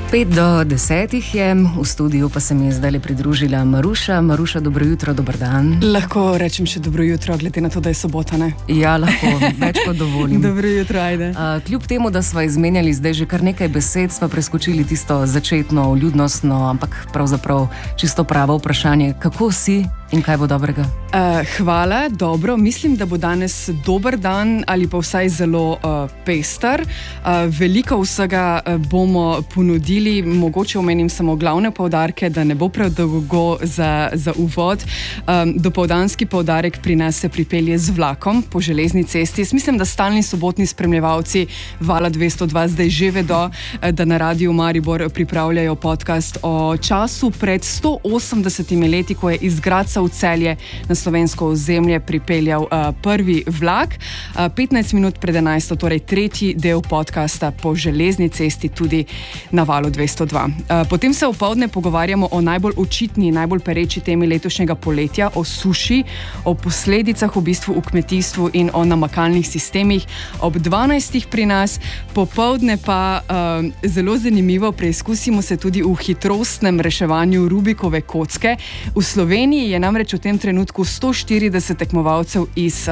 5 do 10 je, v studiu pa se mi je zdaj pridružila Maruša. Maruša, dobro jutro, dober dan. Lahko rečem še dobro jutro, glede na to, da je sobota, ne? Ja, lahko, več kot dovolim. Dobro jutro, ajde. Kljub temu, da sva izmenjali zdaj že kar nekaj besed, sva preskočili tisto začetno, vljudnostno, ampak pravzaprav čisto pravo vprašanje, kako si in kaj bo dobrega? Hvala, dobro. Mislim, da bo danes dober dan ali pa vsaj zelo pester. Veliko vsega bomo ponudili, mogoče omenim samo glavne poudarke, da ne bo prav dolgo za uvod. Dopoldanski poudarek pri nas se pripelje z vlakom po železni cesti. Jaz mislim, da stalni sobotni spremljevalci Vala 202 zdaj že vedo, da na Radiu Maribor pripravljajo podcast o času pred 180 leti, ko je iz Gradca v Celje na slovensko ozemlje pripeljal prvi vlak. 15 minut pred 11, torej tretji del podcasta po železni cesti tudi na Valu 202. Potem se opoldne pogovarjamo o najbolj očitni, najbolj pereči temi letošnjega poletja, o suši, o posledicah v bistvu v kmetijstvu in o namakalnih sistemih. Ob 12 pri nas, popoldne pa zelo zanimivo, preizkusimo se tudi v hitrostnem reševanju Rubikove kocke. V Sloveniji je namreč v tem trenutku 140 tekmovalcev iz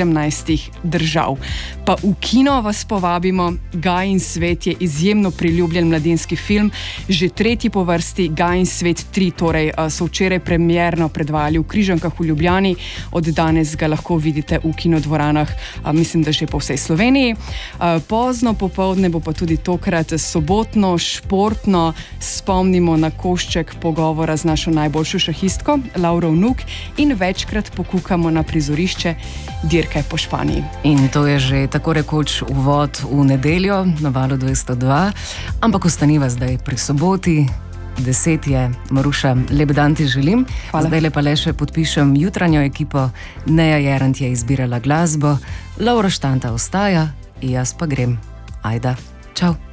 17 držav. Pa v kino vas povabimo. Gaj in svet je izjemno priljubljen mladinski film, že tretji po vrsti. Gaj in svet 3, torej so včeraj premierno predvajali v Križankah v Ljubljani, od danes ga lahko vidite v kinodvoranah, mislim, da že po vsej Sloveniji. Pozno popoldne bo pa tudi tokrat sobotno, športno, spomnimo na košček pogovora z našo najboljšo šahistko, Lauro Vnuk, in večkrat pokukamo na prizorišče dirke po Španiji. In to je že tako rekoč uvod v nedeljo na Valu 202, ampak ostaniva zdaj pri soboti. 10 je, Maruša, lep dan ti želim. Hvala. Zdaj lepa le še podpišem jutranjo ekipo. Neja Jerant je izbirala glasbo, Laura Štanta ostaja, jaz pa grem. Ajda, čau.